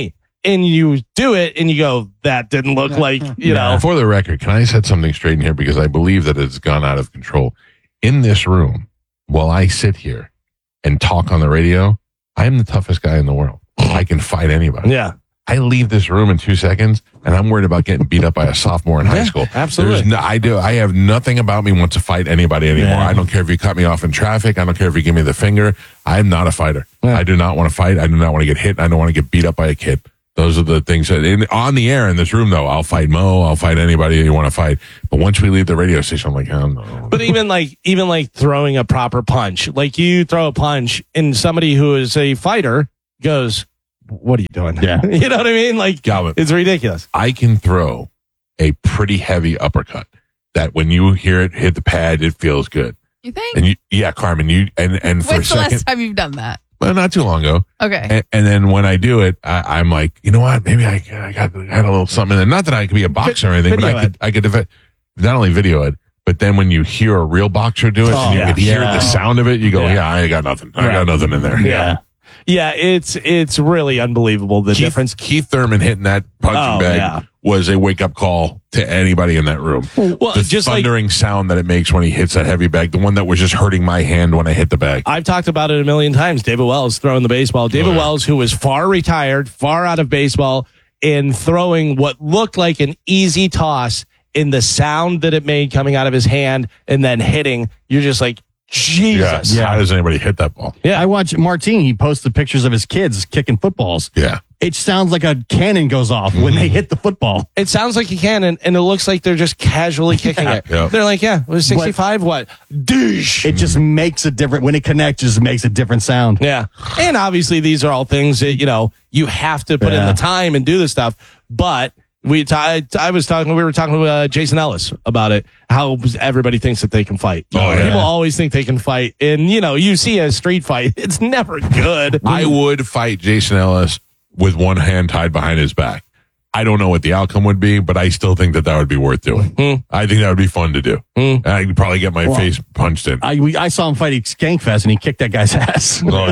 and you do it and you go, that didn't look like, you know. For the record, can I set something straight in here? Because I believe that it's gone out of control. In this room, while I sit here and talk on the radio, I am the toughest guy in the world. I can fight anybody. Yeah. I leave this room in 2 seconds, and I'm worried about getting beat up by a sophomore in high school. Absolutely. I have nothing about me wants to fight anybody anymore. Yeah. I don't care if you cut me off in traffic. I don't care if you give me the finger. I'm not a fighter. Yeah. I do not want to fight. I do not want to get hit. I don't want to get beat up by a kid. Those are the things that on the air in this room, though, I'll fight Mo. I'll fight anybody you want to fight. But once we leave the radio station, I'm like, oh, no. But even like throwing a proper punch, like you throw a punch and somebody who is a fighter goes, what are you doing? Yeah. You know what I mean? Like, Galvin, it's ridiculous. I can throw a pretty heavy uppercut that when you hear it hit the pad, it feels good. You think? And Carmen, and for a second. When's the last time you've done that? Well, not too long ago. Okay. And then when I do it, I'm like, you know what? Maybe I got a little something. And not that I could be a boxer or anything, but I could not only video it, but then when you hear a real boxer do it, and you could hear the sound of it, you go, I ain't got nothing. I got nothing in there. Yeah. Yeah, it's really unbelievable, the difference. Keith Thurman hitting that punching bag was a wake-up call to anybody in that room. Well, the just thundering sound that it makes when he hits that heavy bag, the one that was just hurting my hand when I hit the bag. I've talked about it a million times. David Wells throwing the baseball. David Wells, who was far retired, far out of baseball, in throwing what looked like an easy toss, in the sound that it made coming out of his hand and then hitting, you're just like, Jesus. Yeah. How does anybody hit that ball? Yeah. I watch Martin. He posts the pictures of his kids kicking footballs. Yeah. It sounds like a cannon goes off when they hit the football. It sounds like a cannon, and it looks like they're just casually kicking it. Yep. They're like, it was 65, what? Douche. It just makes a different, when it connects, it just makes a different sound. Yeah. And obviously, these are all things that, you have to put in the time and do this stuff. But we were talking with Jason Ellis about it, how everybody thinks that they can fight. People always think they can fight. And, you see a street fight, it's never good. I would fight Jason Ellis with one hand tied behind his back. I don't know what the outcome would be, but I still think that would be worth doing. I think that would be fun to do. I could probably get my face punched in. I saw him fight at Skankfest, and he kicked that guy's ass. One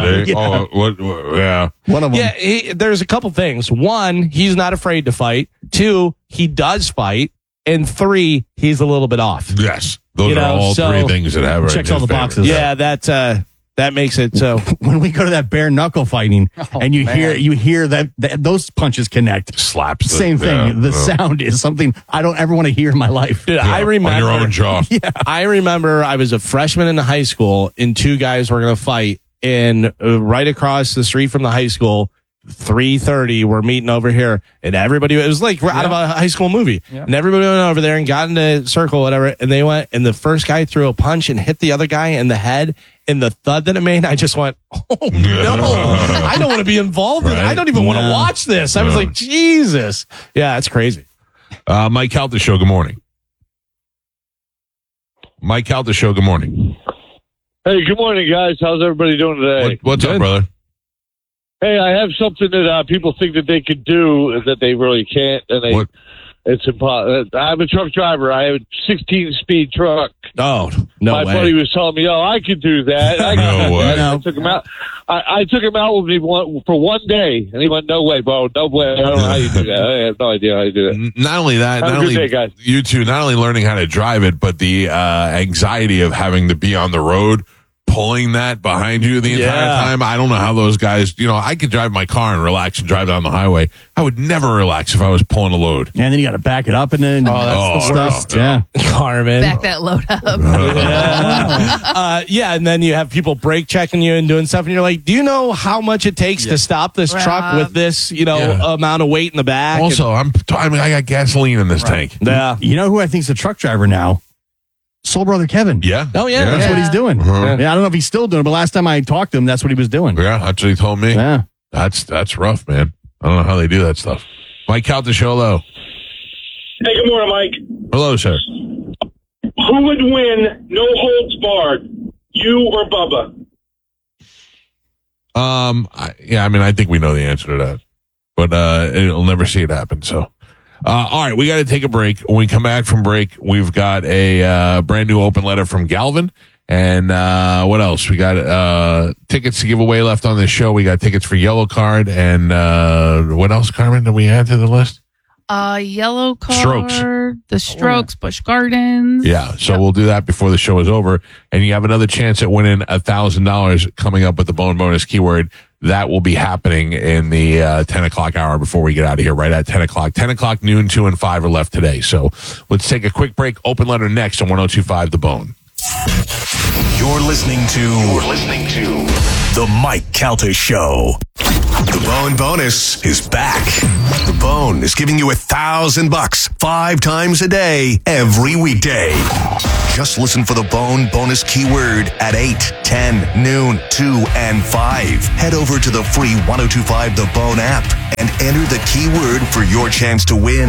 of them. Yeah, there's a couple things. One, he's not afraid to fight. Two, he does fight. And three, he's a little bit off. Yes. Those are all three things that have checks all the boxes. Yeah, that makes it so. When we go to that bare knuckle fighting, and you hear that those punches connect, slaps. Same thing. The sound is something I don't ever want to hear in my life. Dude, I remember on your own jaw. Yeah. I remember I was a freshman in the high school, and two guys were going to fight, and right across the street from the high school. 3:30, we're meeting over here, and everybody, it was like out of a high school movie, and everybody went over there and got in a circle, whatever, and they went, and the first guy threw a punch and hit the other guy in the head, and the thud that it made, I just went, oh no, I don't want to be involved in it. I don't even want to watch this. I was like, Jesus. Yeah, it's crazy. Mike Calta Show, good morning. Mike Calta Show, good morning. Hey, good morning, guys. How's everybody doing today? What's up, brother? Hey, I have something that people think that they could do that they really can't, and it's impossible. I'm a truck driver. I have a 16-speed truck. Oh, no way. My buddy was telling me, I could do that. No way. I took him out. I took him out with me for one day, and he went, no way, bro. No way. I don't know how you do that. I have no idea how you do that. Not only that, have a good day, guys. You two, not only learning how to drive it, but the anxiety of having to be on the road, pulling that behind you the entire time. I don't know how those guys, I could drive my car and relax and drive down the highway. I would never relax if I was pulling a load. And then you got to back it up and then that's the stuff. Yeah. Carmen. Back that load up. And then you have people brake checking you and doing stuff, and you're like, do you know how much it takes to stop this truck with this, amount of weight in the back? Also, I got gasoline in this tank. Yeah. You know who I think's a truck driver now? Soul Brother Kevin. Yeah. Oh, yeah. That's what he's doing. Yeah, I don't know if he's still doing it, but last time I talked to him, that's what he was doing. Yeah, that's what he told me. Yeah. That's rough, man. I don't know how they do that stuff. Mike Calta Show, hello. Hey, good morning, Mike. Hello, sir. Who would win no holds barred, you or Bubba? I think we know the answer to that, but it'll never see it happen, so. All right, we got to take a break. When we come back from break, we've got a brand new open letter from Galvin, And what else? We got tickets to give away left on this show. We got tickets for Yellow Card. And what else, Carmen, did we add to the list? Yellow Card, Strokes. the Strokes, Busch Gardens. Yeah, so we'll do that before the show is over. And you have another chance at winning $1,000 coming up with the Bone Bonus keyword. That will be happening in the 10 o'clock hour before we get out of here, right at 10 o'clock. 10 o'clock, noon, 2, and 5 are left today. So let's take a quick break. Open letter next on 102.5 The Bone. You're listening to The Mike Calta Show. The Bone Bonus is back. The Bone is giving you $1,000 5 times a day, every weekday. Just listen for the Bone Bonus keyword at 8, 10, noon, 2, and 5. Head over to the free 102.5 The Bone app and enter the keyword for your chance to win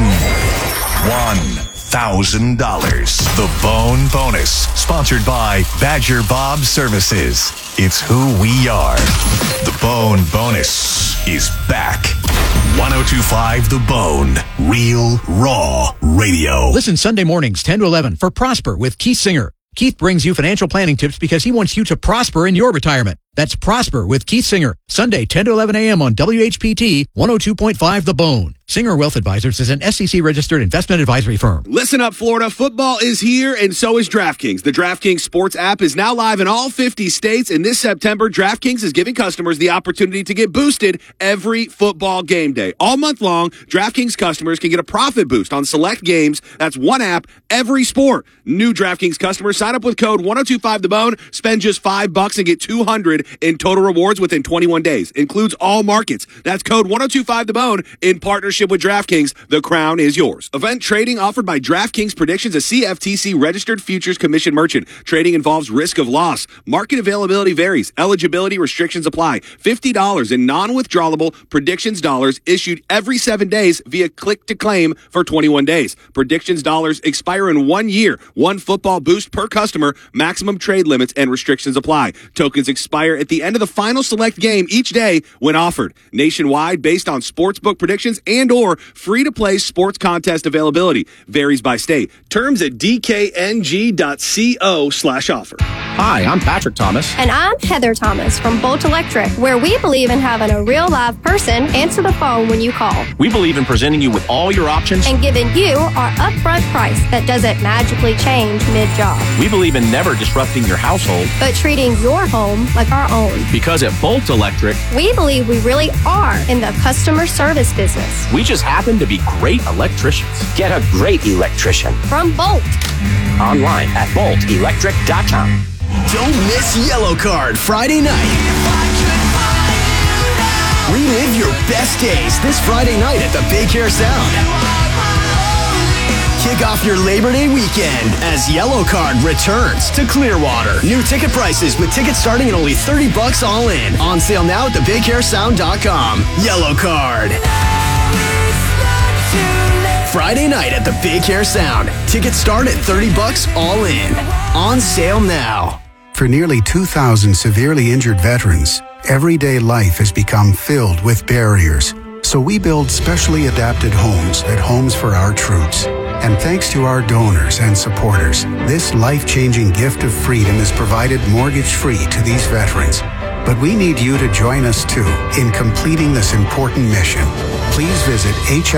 $1,000. The Bone Bonus, sponsored by Badger Bob Services. It's who we are. The Bone Bonus is back. 102.5 The Bone, real, raw radio. Listen Sunday mornings, 10 to 11, for Prosper with Keith Singer. Keith brings you financial planning tips because he wants you to prosper in your retirement. That's Prosper with Keith Singer, Sunday, 10 to 11 a.m. on WHPT 102.5 The Bone. Singer Wealth Advisors is an SEC-registered investment advisory firm. Listen up, Florida. Football is here, and so is DraftKings. The DraftKings Sports app is now live in all 50 states, and this September, DraftKings is giving customers the opportunity to get boosted every football game day. All month long, DraftKings customers can get a profit boost on select games. That's one app, every sport. New DraftKings customers sign up with code 1025TheBone, spend just $5 and get $200 in total rewards within 21 days. Includes all markets. That's code 1025TheBone in partnership with DraftKings. The crown is yours. Event trading offered by DraftKings Predictions, a CFTC registered futures commission merchant. Trading involves risk of loss. Market availability varies. Eligibility restrictions apply. $50 in non-withdrawable predictions dollars issued every 7 days via click to claim for 21 days. Predictions dollars expire in 1 year. One football boost per customer. Maximum trade limits and restrictions apply. Tokens expire at the end of the final select game each day when offered. Nationwide, based on sportsbook predictions and or free-to-play sports contest availability. Varies by state. Terms at dkng.co/offer. Hi, I'm Patrick Thomas. And I'm Heather Thomas from Bolt Electric, where we believe in having a real live person answer the phone when you call. We believe in presenting you with all your options and giving you our upfront price that doesn't magically change mid-job. We believe in never disrupting your household, but treating your home like our own. Because at Bolt Electric, we believe we really are in the customer service business. We just happen to be great electricians. Get a great electrician from Bolt. Online at boltelectric.com. Don't miss Yellow Card Friday night. Relive your best days this Friday night at the Big Hair Sound. Kick off your Labor Day weekend as Yellow Card returns to Clearwater. New ticket prices with tickets starting at only $30 all in. On sale now at thebighairsound.com. Yellow Card. Friday night at the Big Hair Sound. Tickets start at $30 all in. On sale now. For nearly 2,000 severely injured veterans, everyday life has become filled with barriers. So we build specially adapted homes at Homes for Our Troops. And thanks to our donors and supporters, this life-changing gift of freedom is provided mortgage-free to these veterans. But we need you to join us, too, in completing this important mission. Please visit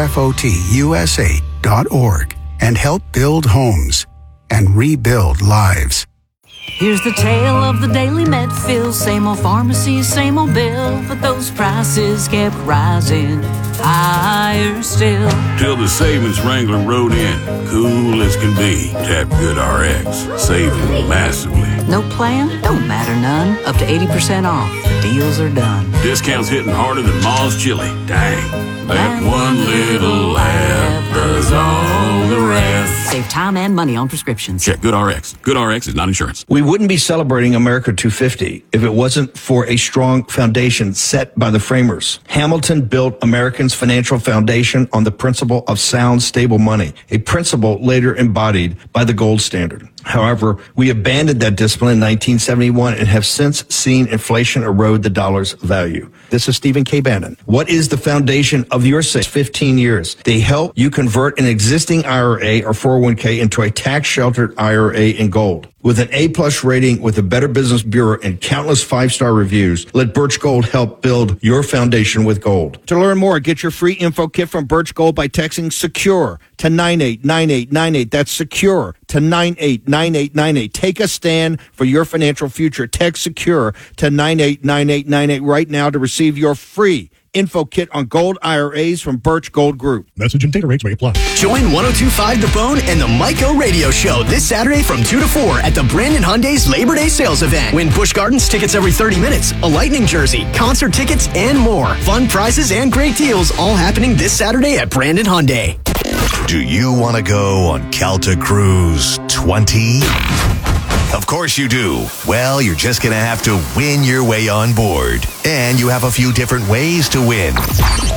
hfotusa.org and help build homes and rebuild lives. Here's the tale of the daily Medfill. Same old pharmacy, same old bill, but those prices kept rising higher still. Till the savings Wrangler rode in, cool as can be. Tap GoodRx, saving massively. No plan? Don't matter none. Up to 80% off. The deals are done. Discounts hitting harder than Ma's chili. Dang. That one little app does all the rest. Save time and money on prescriptions. Check GoodRx. GoodRx is not insurance. We wouldn't be celebrating America 250 if it wasn't for a strong foundation set by the framers. Hamilton built Americans' financial foundation on the principle of sound, stable money, a principle later embodied by the gold standard. However, we abandoned that discipline in 1971 and have since seen inflation erode the dollar's value. This is Stephen K. Bannon. What is the foundation of your savings? 15 years. They help you convert an existing IRA or 401k into a tax-sheltered IRA in gold. With an A-plus rating with the Better Business Bureau and countless 5-star reviews, let Birch Gold help build your foundation with gold. To learn more, get your free info kit from Birch Gold by texting SECURE to 989898. That's SECURE to 989898. Take a stand for your financial future. Text SECURE to 989898 right now to receive your free info kit on gold IRAs from Birch Gold Group. Message and data rates may apply. Join 102.5 The Bone and the Mike O Radio Show this Saturday from 2 to 4 at the Brandon Hyundai's Labor Day sales event. Win Busch Gardens tickets every 30 minutes, a Lightning jersey, concert tickets, and more. Fun prizes and great deals all happening this Saturday at Brandon Hyundai. Do you want to go on Calta Cruise 20? Of course you do. Well, you're just going to have to win your way on board. And you have a few different ways to win.